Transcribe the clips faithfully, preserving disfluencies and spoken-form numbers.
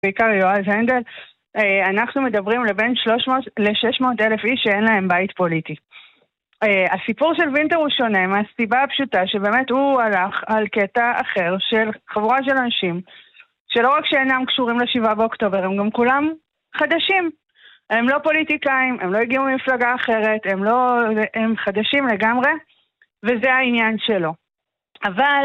בעיקר יועז הנדל, אנחנו מדברים לבין שלוש מאות ל-שש מאות אלף איש שאין להם בית פוליטי. הסיפור של וינטר הוא שונה מהסיבה הפשוטה שבאמת הוא הלך על קטע אחר של חבורה של אנשים שלא רק שאינם קשורים לשבעה באוקטובר, הם גם כולם חדשים. הם לא פוליטיקאים, הם לא הגיעו ממפלגה אחרת, הם לא, הם חדשים לגמרי, וזה העניין שלו. אבל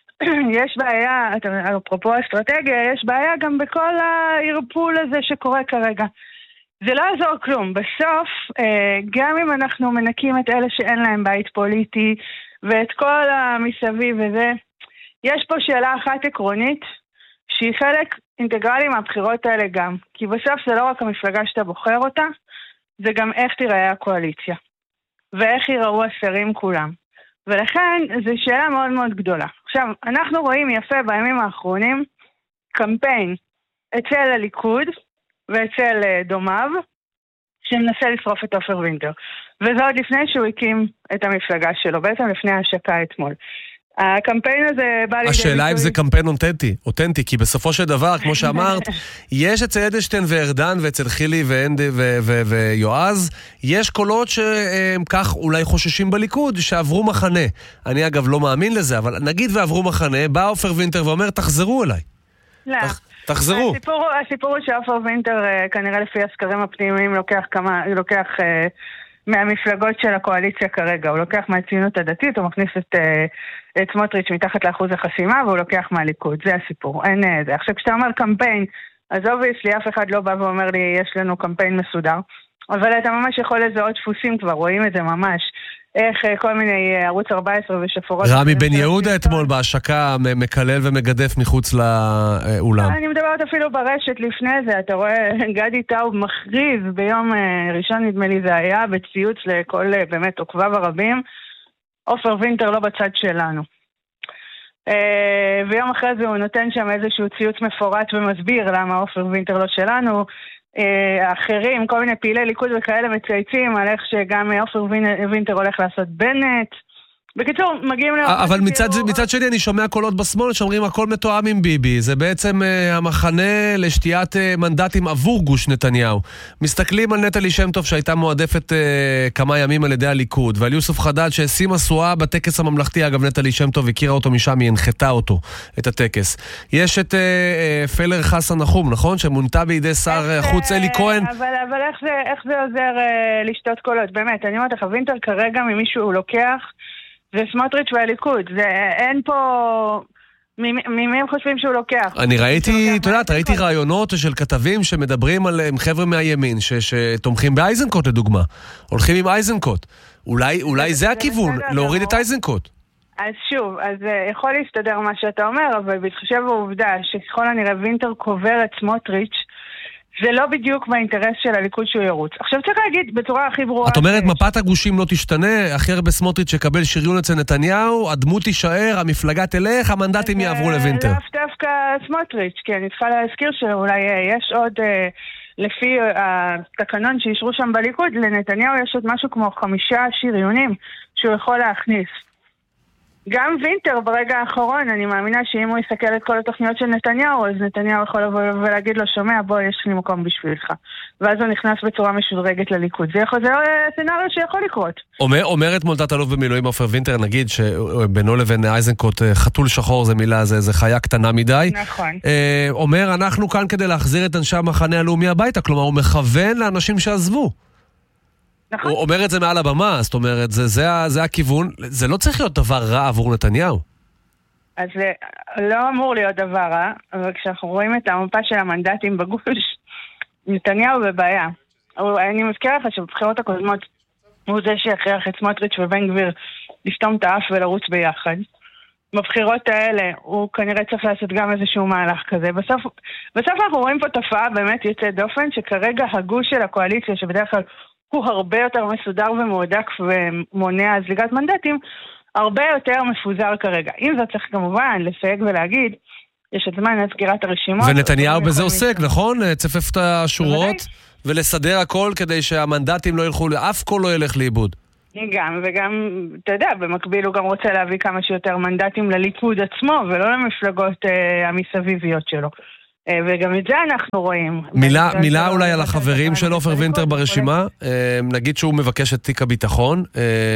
יש בעיה, אפרופו אסטרטגיה, יש בעיה גם בכל הערפול הזה שקורה כרגע. זה לא יעזור כלום. בסוף, גם אם אנחנו מנקים את אלה שאין להם בית פוליטי, ואת כל המסביב וזה, יש פה שאלה אחת עקרונית, שהיא חלק אינטגרלי מהבחירות האלה גם. כי בסוף זה לא רק המפלגה שאתה בוחר אותה, זה גם איך תיראה הקואליציה. ואיך ייראו השרים כולם. ולכן זו שאלה מאוד מאוד גדולה. עכשיו, אנחנו רואים יפה בימים האחרונים קמפיין אצל הליכוד ואצל דומיו, שמנסה לשרוף את עופר וינטר. וזה עוד לפני שהוא הקים את המפלגה שלו, בעצם לפני ההשקה אתמול. הקמפיין הזה בא לידי... השאלה אם זה קמפיין אותנטי, אותנטי, כי בסופו של דבר, כמו שאמרת, יש אצל אדלשטיין וארדן ואצל חילי ואנדי ויועז, יש קולות שהם כך אולי חוששים בליכוד, שעברו מחנה. אני אגב לא מאמין לזה, אבל נגיד ועברו מחנה, בא עופר וינטר ואומר, תחזרו אליי. לא. תחזרו. הסיפור, הסיפור הוא שעופר וינטר, כנראה לפי הסקרים הפנימיים, לוקח כמה, לוקח... מהמפלגות של הקואליציה כרגע, הוא לוקח מהציונות הדתית, הוא מכניס את, את סמוטריץ' מתחת לאחוז החסימה, והוא לוקח מהליכוד, זה הסיפור, אין זה. עכשיו כשאתה אומר קמפיין, אז אובייסלי אף אחד לא בא ואומר לי, יש לנו קמפיין מסודר, אבל אתה ממש יכול לזהות דפוסים כבר, רואים את זה ממש, איך כל מיני ערוץ ארבע עשרה ושפורות... רמי בן יהודה אתמול בהשקה מקלל ומגדף מחוץ לאולם. אני מדברת אפילו ברשת לפני זה, אתה רואה גדי טאוב מכריז ביום ראשון נדמה לי זה היה, בציוץ לכל באמת עוקביו הרבים, עופר וינטר לא בצד שלנו. ויום אחרי זה הוא נותן שם איזשהו ציוץ מפורט ומסביר למה עופר וינטר לא שלנו, אחרים, כל מיני פעילי ליכוד וכאלה מצייצים על איך שגם עופר וינטר הולך לעשות בנט. בקיצור, מגיעים... אבל מצד, מצד שני אני שומע קולות בשמאל שאומרים הכל מתואם עם ביבי. זה בעצם uh, המחנה לשתיית uh, מנדטים עבור גוש נתניהו. מסתכלים על נטלי שם טוב שהייתה מועדפת uh, כמה ימים על ידי הליכוד, ועל יוסף חדד שהשימה שואה בטקס הממלכתי. אגב, נטלי שם טוב הכירה אותו משם, היא הנחתה אותו, את הטקס. יש את uh, uh, פלר חסן נחום, נכון? שמונתה בידי שר חוץ אלי כהן. אבל, אבל איך זה, איך זה עוזר uh, לשתות קולות? באמת, אני אומרת לך, וינטר כרגע ממישהו לוקח זה סמוטריץ' והליכוד, זה אין פה... ממי הם חושבים שהוא לוקח? אני ראיתי, אתה יודעת, ראיתי רעיונות של כתבים שמדברים על חבר'ה מהימין, שתומכים באייזנקוט לדוגמה. הולכים עם אייזנקוט. אולי זה הכיוון, להוריד את אייזנקוט. אז שוב, אז יכול להסתדר מה שאתה אומר, אבל בהתחשב בעובדה שככל הנראה וינטר קובר את סמוטריץ', זה לא בדיוק באינטרס של הליכוד שהוא ירוץ. עכשיו צריך להגיד בצורה הכי ברורה... את אומרת, מפת הגושים לא תשתנה, אחר בסמוטריץ' שקבל שריון אצל נתניהו, הדמות תישאר, המפלגה תלך, המנדטים יעברו לוינטר. לאו דווקא סמוטריץ', כי אני צריכה להזכיר שאולי יש עוד, לפי התקנון שישרו שם בליכוד, לנתניהו יש עוד משהו כמו חמישה שריונים שהוא יכול להכניס. גם וינטר ברגע האחרון, אני מאמינה שאם הוא יסתכל את כל התוכניות של נתניהו, אז נתניהו יכול לבוא ולהגיד לו, שומע, בוא, יש לי מקום בשבילך. ואז הוא נכנס בצורה משודרגת לליכוד. זה יכול, זה סצנריו שיכול לקרות. אומר, אומרת מולדת אלוף במילואים עופר וינטר, נגיד שבינו לבין אייזנקוט, חתול שחור זה מילה, זה, זה חיה קטנה מדי. נכון. אה, אומר, אנחנו כאן כדי להחזיר את אנשי המחנה הלאומי הביתה, כלומר, הוא מכוון לאנשים שעזבו. נכון. הוא אומר את זה מעל הבמה, זאת אומרת, זה, זה, זה הכיוון, זה לא צריך להיות דבר רע עבור נתניהו. אז זה לא אמור להיות דבר רע, אבל כשאנחנו רואים את המפה של המנדטים בגוש, נתניהו בבעיה. אני מזכיר לך שבבחירות הקודמות הוא זה שהכריח את סמוטריץ' ובן גביר לסתום את האף ולרוץ ביחד. בבחירות האלה הוא כנראה צריך לעשות גם איזשהו מהלך כזה. בסוף, בסוף אנחנו רואים פה תופעה באמת יוצאת דופן, שכרגע הגוש של הקואליציה, שבדרך כלל הוא הרבה יותר מסודר ומועדק ומונע זליגת מנדטים, הרבה יותר מפוזר כרגע. אם זה צריך כמובן לסייג ולהגיד, יש את זמן סגירת הרשימות. ונתניהו בזה עוסק, נכון? צפף את השורות ולסדר הכל כדי שהמנדטים לא ילכו, אף כל לא ילך לאיבוד. גם, וגם, אתה יודע, במקביל הוא גם רוצה להביא כמה שיותר מנדטים לליכוד עצמו, ולא למפלגות אה, המסביביות שלו. וגם את זה אנחנו רואים. מילה, מילה אולי על החברים של עופר וינטר ברשימה, נגיד שהוא מבקש את תיק הביטחון,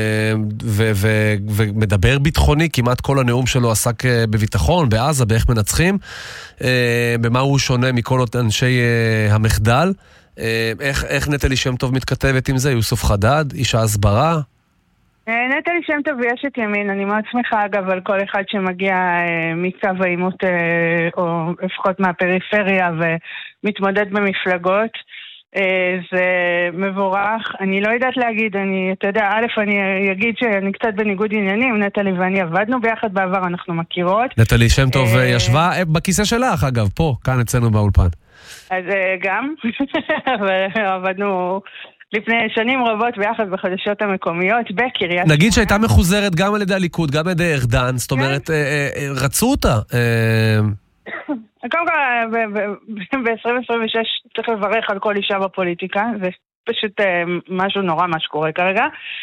ומדבר ביטחוני, כמעט כל הנאום שלו עסק בביטחון, בעזה, באיך מנצחים, במה הוא שונה מכל אנשי המחדל, איך, איך נטלי שם טוב מתכתבת עם זה, יוסף חדד, איש ההסברה? נטלי שם טוב ויש ימין, אני מאוד שמחה אגב על כל אחד שמגיע אה, מקו העימות אה, או לפחות מהפריפריה ומתמודד במפלגות, אה, זה מבורך. אני לא יודעת להגיד, אני, אתה יודע, א' אני אגיד שאני קצת בניגוד עניינים, נטלי ואני עבדנו ביחד בעבר, אנחנו מכירות. נטלי שם טוב אה, ישבה בכיסא שלך אגב, פה, כאן אצלנו באולפן. אז אה, גם, ועבדנו לפני שנים רבות ביחד בחדשות המקומיות, בקריית. נגיד שהייתה מחוזרת גם על ידי הליכוד, גם על ידי ארדן, זאת אומרת, רצו אותה. קודם כל, ב-עשרים עשרים ושש צריך לברך על כל אישה בפוליטיקה, זה פשוט משהו נורא מה שקורה כרגע,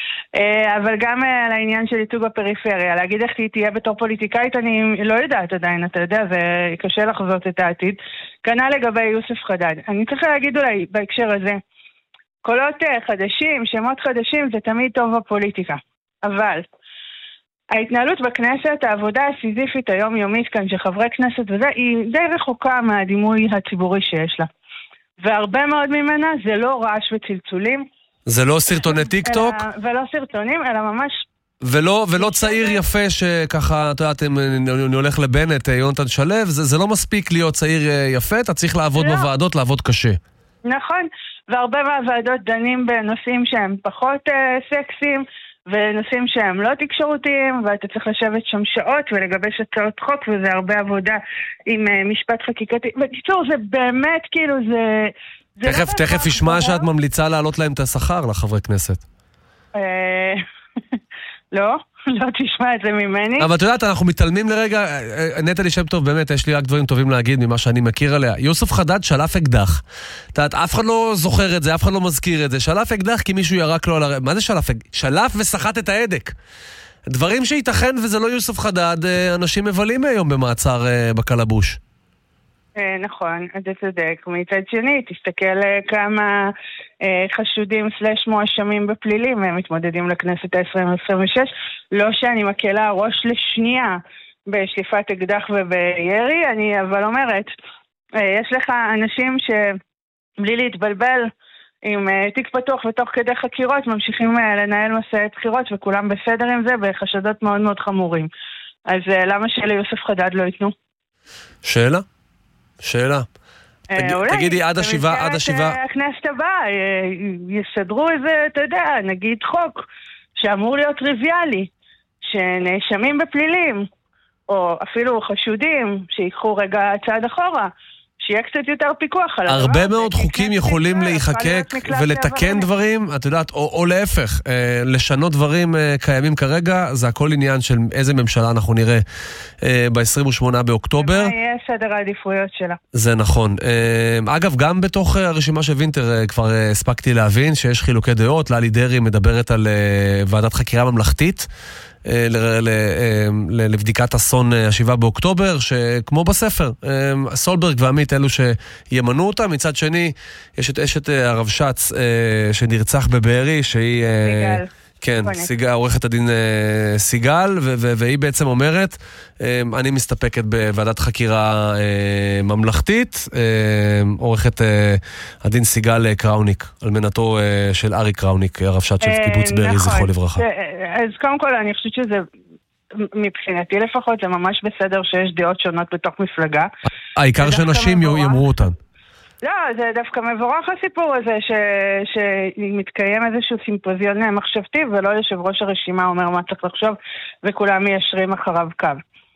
אבל גם על העניין של ייצוג בפריפריה, להגיד איך היא תהיה בתור פוליטיקאית, אני לא יודעת עדיין, אתה יודע, זה קשה לחזות את העתיד. כנ"ל לגבי יוסף חדד. אני צריכה להגיד אולי בהקשר הזה, קולות חדשים, שמות חדשים, זה תמיד טוב בפוליטיקה. אבל ההתנהלות בכנסת, העבודה הסיזיפית היומיומית כאן של חברי כנסת וזה, היא די רחוקה מהדימוי הציבורי שיש לה. והרבה מאוד ממנה זה לא רעש וצלצולים. זה לא סרטוני טיק טוק? ולא סרטונים, אלא ממש... ולא, ולא צעיר יפה שככה, אתה יודעת, אני הולך לבנט, יונתן שלב, זה, זה לא מספיק להיות צעיר יפה, אתה צריך לעבוד לא. בוועדות, לעבוד קשה. נכון. והרבה מהוועדות דנים בנושאים שהם פחות אה, סקסיים, ונושאים שהם לא תקשורתיים, ואתה צריך לשבת שם שעות ולגבש הצעות חוק, וזה הרבה עבודה עם אה, משפט חקיקתי. בקיצור, זה באמת כאילו, זה... זה תכף, לא תכף ישמע שאת ממליצה להעלות להם את השכר לחברי כנסת. אה... לא. לא תשמע את זה ממני. אבל את יודעת, אנחנו מתעלמים לרגע, נטלי שם טוב, באמת, יש לי רק דברים טובים להגיד ממה שאני מכיר עליה. יוסף חדד שלף אקדח. את יודעת, אף אחד לא זוכר את זה, אף אחד לא מזכיר את זה. שלף אקדח כי מישהו ירק לו על הר... מה זה שלף? שלף ושחט את ההדק. דברים שייתכן וזה לא יוסף חדד, אנשים מבלים היום במעצר בקלבוש. נכון, אתה צודק. מצד שני, תסתכל כמה חשודים סלש מואשמים בפלילים מתמודדים לכנסת ה-עשרים עשרים ושש. לא שאני מקלה ראש לשנייה בשליפת אקדח ובירי, אני אבל אומרת, יש לך אנשים שבלי להתבלבל עם תיק פתוח ותוך כדי חקירות ממשיכים לנהל מסעי בחירות וכולם בסדר עם זה בחשדות מאוד מאוד חמורים. אז למה שליוסף חדד לא ייתנו? שאלה? שאלה. תגידי, עד השבעה, עד השבעה... הכנסת הבאה, יסדרו איזה, אתה יודע, נגיד חוק, שאמור להיות טריוויאלי, שנאשמים בפלילים, או אפילו חשודים, שיקחו רגע צעד אחורה, שיהיה קצת יותר פיקוח על הדבר. הרבה מאוד חוקים יכולים להיחקק ולתקן דברים, את יודעת, או להפך, לשנות דברים קיימים כרגע, זה הכל עניין של איזה ממשלה אנחנו נראה ב-עשרים ושמונה באוקטובר. ומה יהיה סדר העדיפויות שלה. זה נכון. אגב, גם בתוך הרשימה של וינטר כבר הספקתי להבין שיש חילוקי דעות, ללי דרעי מדברת על ועדת חקירה ממלכתית, לבדיקת אסון השבעה באוקטובר, שכמו בספר, סולברג ועמית אלו שימנו אותה. מצד שני, יש את אשת הרב שץ שנרצח בבארי, שהיא... סיגל. כן, סיגל, עורכת הדין סיגל, והיא בעצם אומרת, אני מסתפקת בוועדת חקירה ממלכתית, עורכת הדין סיגל קראוניק, אלמנתו של ארי קראוניק, הרב שץ של קיבוץ בארי, זכרו לברכה. אז קודם כל, אני חושבת שזה, מבחינתי לפחות, זה ממש בסדר שיש דעות שונות בתוך מפלגה. העיקר שאנשים יאמרו אותן. לא, זה דווקא מבורך הסיפור הזה, שמתקיים איזשהו סימפוזיון מחשבתי, ולא יושב ראש הרשימה אומר מה צריך לחשוב, וכולם מיישרים אחריו קו.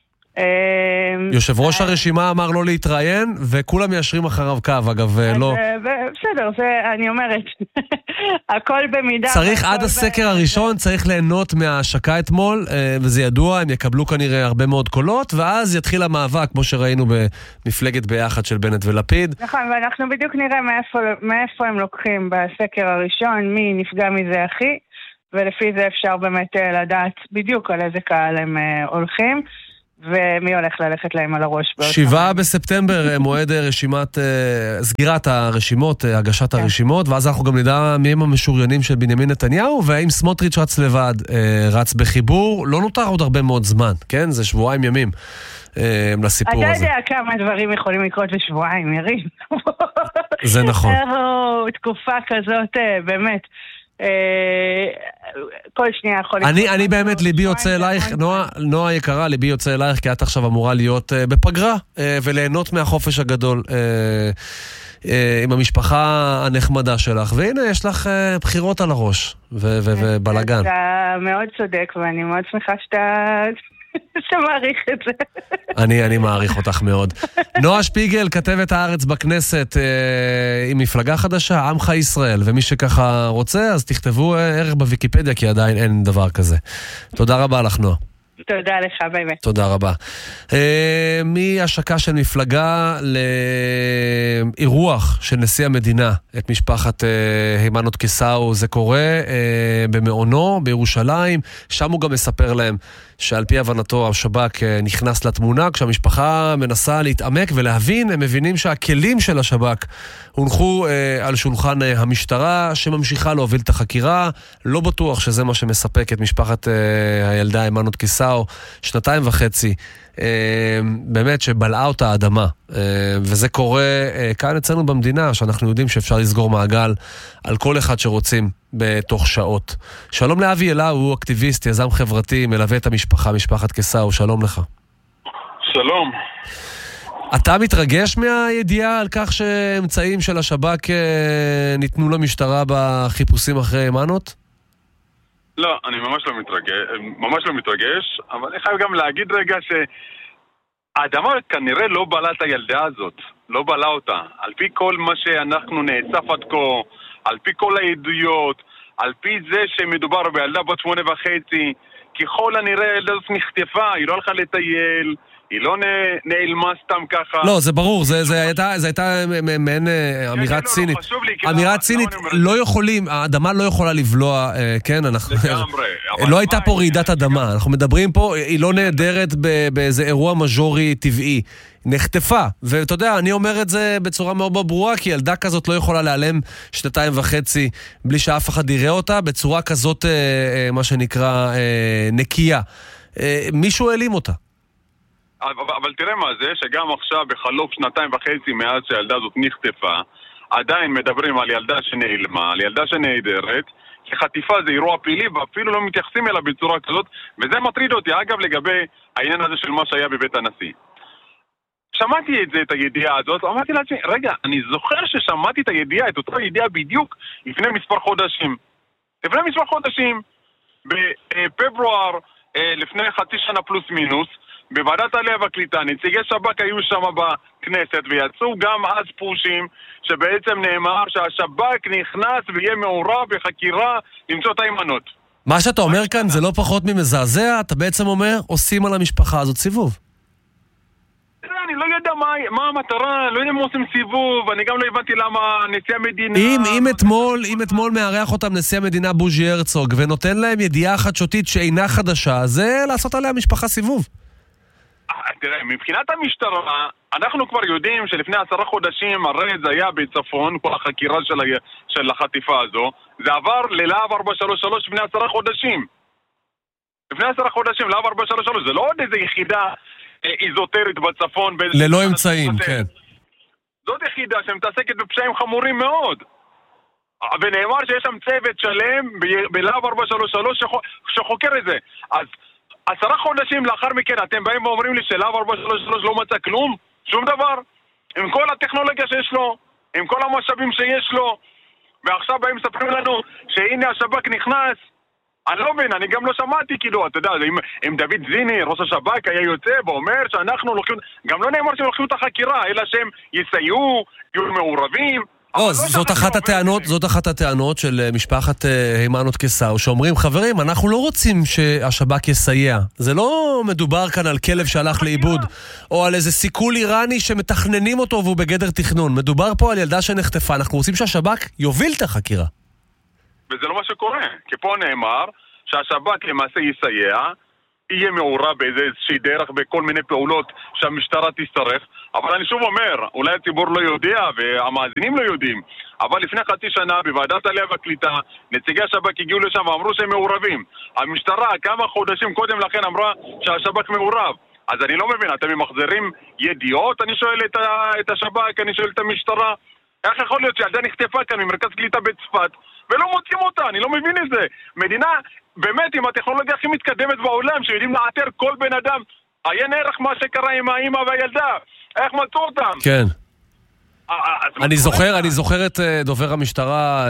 יושב ראש הרשימה אמר לא להתראיין, וכולם מיישרים אחריו קו, אגב, לא... בסדר, אני אומרת, הכל במידה... צריך עד הסקר הראשון, צריך ליהנות מההשקה אתמול, וזה ידוע, הם יקבלו כנראה הרבה מאוד קולות, ואז יתחיל המאבק, כמו שראינו במפלגת ביחד של בנט ולפיד. נכון, ואנחנו בדיוק נראה מאיפה הם לוקחים בסקר הראשון, מי נפגע מזה הכי, ולפי זה אפשר באמת לדעת בדיוק על איזה קהל הם הולכים. ומי הולך ללכת להם על הראש. שבעה בספטמבר, מועד רשימת, סגירת הרשימות, הגשת הרשימות, ואז אנחנו גם נדע מי הם המשוריינים של בנימין נתניהו, והאם סמוטריץ' רץ לבד, רץ בחיבור, לא נותר עוד הרבה מאוד זמן, כן? זה שבועיים ימים לסיפור הזה. אתה יודע כמה דברים יכולים לקרות בשבועיים, ירים. זה נכון. תקופה כזאת, באמת. כל שנייה יכול לקרות. אני, אני באמת, ליבי יוצא אלייך, נועה, נועה יקרה, ליבי יוצא אלייך, כי את עכשיו אמורה להיות בפגרה, וליהנות מהחופש הגדול עם המשפחה הנחמדה שלך, והנה יש לך בחירות על הראש, ובלגן. אתה מאוד צודק, ואני מאוד שמחה שאתה... שמעריך את זה. אני, אני מעריך אותך מאוד. נועה שפיגל, כתבת הארץ בכנסת, אה, עם מפלגה חדשה, עמך ישראל, ומי שככה רוצה, אז תכתבו ערך בוויקיפדיה, כי עדיין אין דבר כזה. תודה רבה לך, נועה. תודה לך, ביי ביי. תודה רבה. אה, מהשקה של מפלגה לאירוח של נשיא המדינה, את משפחת אה, הימנות קיסאו, זה קורה אה, במעונו, בירושלים, שם הוא גם מספר להם, שעל פי הבנתו השב"כ נכנס לתמונה, כשהמשפחה מנסה להתעמק ולהבין, הם מבינים שהכלים של השב"כ הונחו אה, על שולחן אה, המשטרה, שממשיכה להוביל את החקירה, לא בטוח שזה מה שמספק את משפחת אה, הילדה הימנות קיסאו, שנתיים וחצי, אה, באמת שבלעה אותה האדמה, אה, וזה קורה אה, כאן אצלנו במדינה, שאנחנו יודעים שאפשר לסגור מעגל על כל אחד שרוצים, בתוך שעות. שלום לאבי אלה, הוא אקטיביסט, יזם חברתי, מלווה את המשפחה, משפחת קיסאו, שלום לך. שלום. אתה מתרגש מהידיעה על כך שאמצעים של השב"כ ניתנו למשטרה בחיפושים אחרי הימנות? לא, אני ממש לא מתרגש, ממש לא מתרגש, אבל אני חייב גם להגיד רגע שהאדמה כנראה לא בלעה את הילדה הזאת, לא בלעה אותה. על פי כל מה שאנחנו נאסף עד כה, על פי כל העדויות, על פי זה שמדובר בילדה בת שמונה וחצי, ככל הנראה הילדה הזאת נחטפה, היא לא הלכה לטייל, היא לא נעלמה סתם ככה. לא, זה ברור, זה הייתה מעין אמירה צינית. אמירה צינית, לא יכולים, האדמה לא יכולה לבלוע, כן, אנחנו... לא הייתה פה רעידת אדמה, אנחנו מדברים פה, היא לא נהדרת באיזה אירוע מז'ורי טבעי. נחטפה, ואתה יודע, אני אומר את זה בצורה מאוד ברורה, כי ילדה כזאת לא יכולה להיעלם שנתיים וחצי בלי שאף אחד יראה אותה, בצורה כזאת, מה שנקרא, נקייה. מישהו העלים אותה. אבל, אבל תראה מה זה, שגם עכשיו בחלוף שנתיים וחצי מאז שהילדה הזאת נחטפה, עדיין מדברים על ילדה שנעלמה, על ילדה שנהדרת, כי חטיפה זה אירוע פלילי, ואפילו לא מתייחסים אליה בצורה כזאת, וזה מטריד אותי, אגב, לגבי העניין הזה של מה שהיה בבית הנשיא. שמעתי את זה, את הידיעה הזאת, אמרתי לעצמי, רגע, אני זוכר ששמעתי את הידיעה, את אותה ידיעה בדיוק לפני מספר חודשים. לפני מספר חודשים, בפברואר, לפני חצי שנה פלוס מינוס, בוועדת העלייה והקליטה, נציגי שב"כ היו שם בכנסת, ויצאו גם אז פושים, שבעצם נאמר שהשב"כ נכנס ויהיה מעורב בחקירה למצוא את הימנות. מה שאתה אומר כאן זה לא פחות ממזעזע, אתה בעצם אומר, עושים על המשפחה הזאת סיבוב. אני לא יודע מה, מה המטרה, לא יודע מה עושים סיבוב, אני גם לא הבנתי למה נשיא המדינה... אם, אם אתמול, אם אתמול מערך אותם נשיא המדינה בוז'י הרצוג, ונותן להם ידיעה חדשותית שאינה חדשה, זה לעשות עליה משפחה סיבוב. תראה, מבחינת המשטרה, אנחנו כבר יודעים שלפני עשרה חודשים הרי זה היה בצפון, כל החקירה של, של החטיפה הזו, זה עבר ללהב ארבע שלוש שלוש לפני עשרה חודשים. לפני עשרה חודשים, להב ארבע שלוש שלוש, זה לא עוד איזו יחידה איזוטרית בצפון. ללא אמצעים, כן. זאת יחידה שמתעסקת בפשעים חמורים מאוד. ונאמר שיש שם צוות שלם בלהב ארבע שלוש שלוש שחוקר את זה. אז עשרה חודשים לאחר מכן אתם באים ואומרים לי שלהב ארבע שלוש שלוש לא מצא כלום? שום דבר. עם כל הטכנולוגיה שיש לו, עם כל המשאבים שיש לו, ועכשיו באים מספרים לנו שהנה השב"כ נכנס. אני לא מבין, אני גם לא שמעתי, כאילו, אתה יודע, אם, אם דוד זיני, ראש השב"כ, היה יוצא ואומר שאנחנו לוקחים, גם לא נאמר שהם לוקחים את החקירה, אלא שהם יסייעו, יהיו מעורבים. או, זאת אחת הטענות, זאת אחת הטענות של משפחת הימנות קיסאו, שאומרים, חברים, אנחנו לא רוצים שהשב"כ יסייע. זה לא מדובר כאן על כלב שהלך לאיבוד, או על איזה סיכול איראני שמתכננים אותו והוא בגדר תכנון. מדובר פה על ילדה שנחטפה, אנחנו רוצים שהשב"כ יוביל את החקירה. וזה לא מה שקורה, כי פה נאמר שהשב"כ למעשה יסייע, יהיה מעורב באיזושהי דרך בכל מיני פעולות שהמשטרה תצטרך. אבל אני שוב אומר, אולי הציבור לא יודע והמאזינים לא יודעים, אבל לפני חצי שנה בוועדת העלייה והקליטה נציגי השב"כ הגיעו לשם ואמרו שהם מעורבים. המשטרה כמה חודשים קודם לכן אמרה שהשב"כ מעורב. אז אני לא מבין, אתם ממחזרים ידיעות? אני שואל את, ה... את השב"כ, אני שואל את המשטרה. איך יכול להיות שילדה נחטפה כאן ממרכז קליטה בצפת ולא מוצאים אותה? אני לא מבין את זה. מדינה באמת עם הטכנולוגיה הכי מתקדמת בעולם, שיודעים לאתר כל בן אדם. עיין ערך מה שקרה עם האמא והילדה. איך מצאו אותם? כן. אני זוכר, אני זוכר את דובר המשטרה,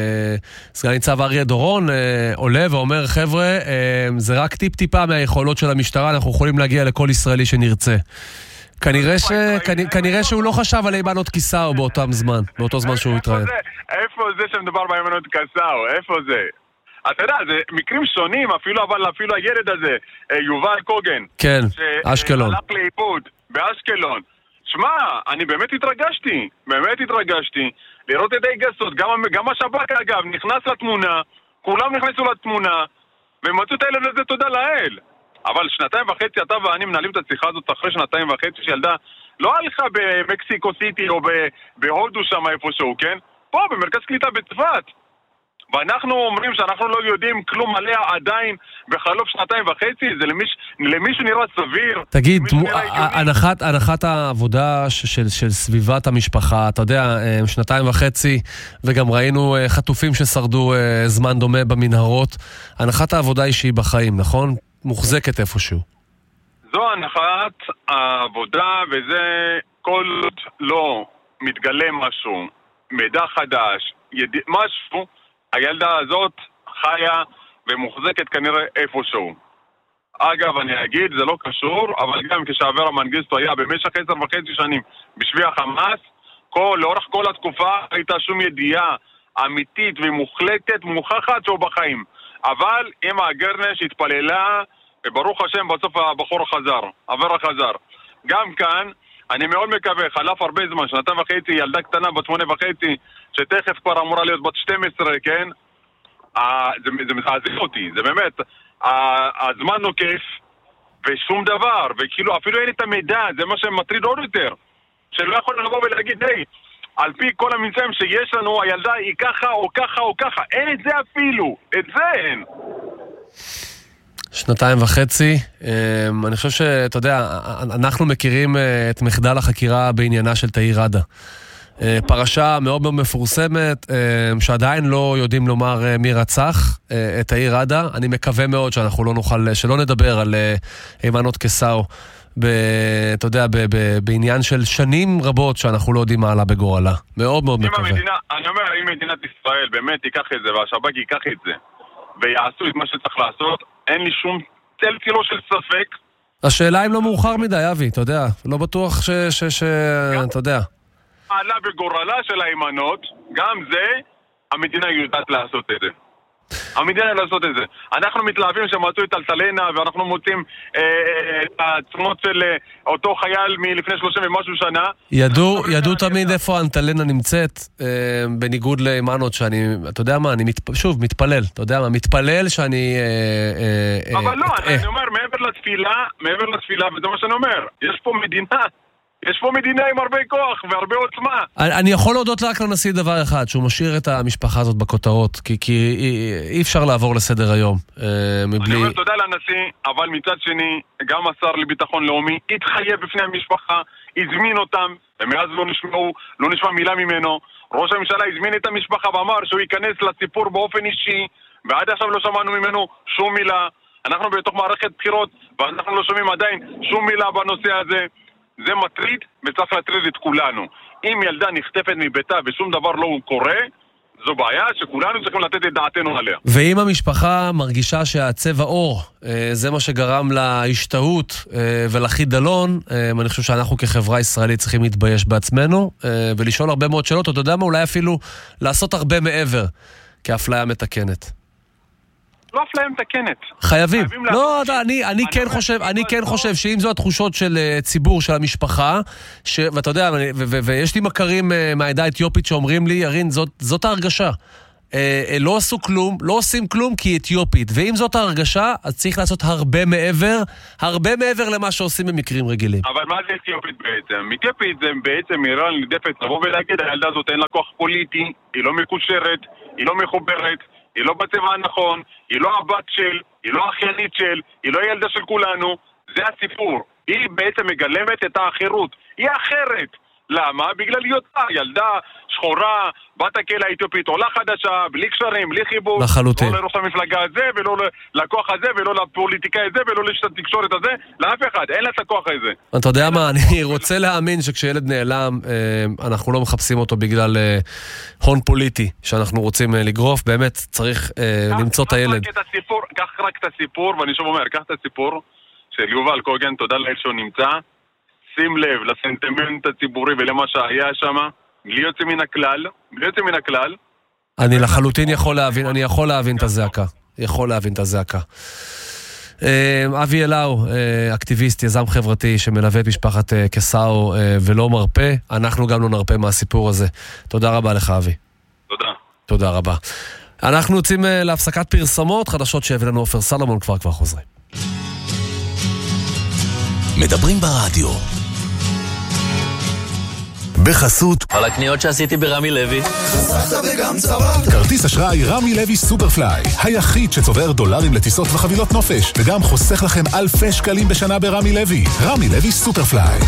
סגן ניצב אריה דורון, עולה ואומר, חבר'ה, זה רק טיפ טיפה מהיכולות של המשטרה, אנחנו יכולים להגיע לכל ישראלי שנרצה. כנראה ש... כנראה שהוא לא חשב על אימנות קיסאו באותם זמן, באותו זמן שהוא התראיין. איפה זה שמדובר באימנות קיסאו? איפה זה? אתה יודע, זה מקרים שונים, אפילו, אבל אפילו הילד הזה, יובל קוגן. כן, אשקלון. שהלך לאיבוד, באשקלון. שמע, אני באמת התרגשתי, באמת התרגשתי, לראות את ההיגסות, גם, גם השב"כ אגב, נכנס לתמונה, כולם נכנסו לתמונה, ומצאו את הילד הזה, תודה לאל. אבל שנתיים וחצי אתה ואני מנהלים את השיחה הזאת אחרי שנתיים וחצי שילדה לא הלכה במקסיקו סיטי או בהודו שם איפשהו, כן? פה במרכז קליטה בצפת. ואנחנו אומרים שאנחנו לא יודעים כלום עליה עדיין בחלוף שנתיים וחצי, זה למיש, למישהו נראה סביר. תגיד, הנחת, הנחת העבודה של, של סביבת המשפחה, אתה יודע, שנתיים וחצי, וגם ראינו חטופים ששרדו זמן דומה במנהרות, הנחת העבודה היא שהיא בחיים, נכון? מוחזקת איפשהו. זו הנחת העבודה, וזה כל לא מתגלה משהו, מידע חדש, יד... משהו, הילדה הזאת חיה ומוחזקת כנראה איפשהו. אגב, אני אגיד, זה לא קשור, אבל גם כשאברה מנגיסטו היה במשך עשר וחצי שנים בשבי החמאס, כל, לאורך כל התקופה הייתה שום ידיעה אמיתית ומוחלטת, מוכחת שהוא בחיים. אבל אמא הגרנש התפללה, וברוך השם בסוף הבחור חזר, אברה חזר. גם כאן, אני מאוד מקווה, חלף הרבה זמן, שנתיים וחצי, ילדה קטנה בת שמונה וחצי, שתכף כבר אמורה להיות בת שתים עשרה, כן? זה, זה מזעזע אותי, זה באמת, הזמן נוקף, ושום דבר, וכאילו אפילו אין את המידע, זה מה שמטריד עוד יותר, שלא יכול לבוא ולהגיד, היי, על פי כל הממצאים שיש לנו, הילדה היא ככה או ככה או ככה, אין את זה אפילו, את זה אין. שנתיים וחצי, אני חושב שאתה יודע, אנחנו מכירים את מחדל החקירה בעניינה של תאיר ראדה. פרשה מאוד מאוד מפורסמת, שעדיין לא יודעים לומר מי רצח את תאיר ראדה. אני מקווה מאוד שאנחנו לא נוכל, שלא נדבר על אימנות קיסאו, אתה יודע, בעניין של שנים רבות שאנחנו לא יודעים מה עלה בגורלה. מאוד מאוד מקווה. אני אומר, אם מדינת ישראל באמת תיקח את זה, והשב"כ ייקח את זה, ויעשו את מה שצריך לעשות, אין לי שום צל צילו של ספק. השאלה אם לא מאוחר מדי, אבי, אתה יודע, לא בטוח ש... ש, ש אתה יודע. עלה בגורלה של האימנות, גם זה, המדינה יודעת לעשות את זה. המדינה לעשות את זה. אנחנו מתלהבים שמצאו את אלטלנה, ואנחנו מוצאים אה, את העצמות של אה, אותו חייל מלפני שלושים ומשהו שנה. ידעו, ידעו תמיד איפה אלטלנה נמצאת, אה, בניגוד לאימנות שאני, אתה יודע מה, אני מת, שוב, מתפלל, אתה יודע מה, מתפלל שאני... אה, אה, אבל לא, אה, אני אה. אומר, מעבר לתפילה, מעבר לתפילה, וזה מה שאני אומר, יש פה מדינה, יש פה מדינה עם הרבה כוח והרבה עוצמה. אני, אני יכול להודות רק לנשיא דבר אחד, שהוא משאיר את המשפחה הזאת בכותרות, כי, כי אי, אי אפשר לעבור לסדר היום. אה, מבלי... אני אומר תודה לנשיא, אבל מצד שני, גם השר לביטחון לאומי התחייב בפני המשפחה, הזמין אותם, ומאז לא נשמעו, לא נשמע מילה ממנו. ראש הממשלה הזמין את המשפחה ואמר שהוא ייכנס לסיפור באופן אישי, ועד עכשיו לא שמענו ממנו שום מילה. אנחנו בתוך מערכת בחירות, ואנחנו לא שומעים עדיין שום מילה בנושא הזה. זה מטריד וצריך להטריד את כולנו. אם ילדה נחטפת מביתה ושום דבר לא קורה, זו בעיה שכולנו צריכים לתת את דעתנו עליה. ואם המשפחה מרגישה שהצבע אור, זה מה שגרם להשתהות ולחידלון, אני חושב שאנחנו כחברה ישראלית צריכים להתבייש בעצמנו, ולשאול הרבה מאוד שאלות, אתה יודע מה, אולי אפילו לעשות הרבה מעבר כאפליה מתקנת. לא אפליה מתקנת. חייבים. לא, אני, אני כן חושב, אני כן חושב שאם זו התחושות של ציבור, של המשפחה, ואתה יודע, ויש לי מכרים מהעדה האתיופית שאומרים לי, ירין, זאת, זאת ההרגשה. אה, לא עשו כלום, לא עושים כלום כי היא אתיופית. ואם זאת ההרגשה, אז צריך לעשות הרבה מעבר, הרבה מעבר למה שעושים במקרים רגילים. אבל מה זה אתיופית בעצם? אתיופית זה בעצם איראן נדפת לבוא ולהגיד, הילדה הזאת אין לה כוח פוליטי, היא לא מקושרת, היא לא מחוברת, היא לא בצבע הנכון, היא לא הבת של, היא לא האחיינית של, היא לא ילדה של כולנו. זה הסיפור. היא בעצם מגלמת את האחרות. היא אחרת. למה? בגלל היותה ילדה שחורה, בת הקהילה האתיופית, עולה חדשה, בלי קשרים, בלי חיבור. לחלוטין. לא לראש המפלגה הזה, ולא לכוח הזה, ולא לפוליטיקאי הזה, ולא לתקשורת הזה, לאף אחד. אין לה את הכוח הזה. אתה יודע מה, אני רוצה להאמין שכשילד נעלם, אנחנו לא מחפשים אותו בגלל הון פוליטי שאנחנו רוצים לגרוף. באמת צריך למצוא את הילד. קח רק את הסיפור, ואני שוב אומר, קח את הסיפור של יובל קוגן, תודה לאל שהוא נמצא. שים לב לסנטימנט הציבורי ולמה שהיה שם, בלי יוצא מן הכלל, בלי יוצא מן הכלל. אני לחלוטין יכול להבין, אני יכול להבין את הזעקה. יכול להבין את הזעקה. אבי אלאו, אקטיביסט, יזם חברתי שמלווה את משפחת קסאו ולא מרפא, אנחנו גם לא נרפא מהסיפור הזה. תודה רבה לך, אבי. תודה. תודה רבה. אנחנו יוצאים להפסקת פרסמות, חדשות שהביא לנו עופר סלומון, כבר כבר חוזרים. מדברים ברדיו בחסות על הקניות שעשיתי ברמי לוי. חסכת וגם צברת. כרטיס אשראי רמי לוי סופרפליי, היחיד שצובר דולרים לטיסות וחבילות נופש וגם חוסך לכם אלפי שקלים בשנה ברמי לוי. רמי לוי סופרפליי.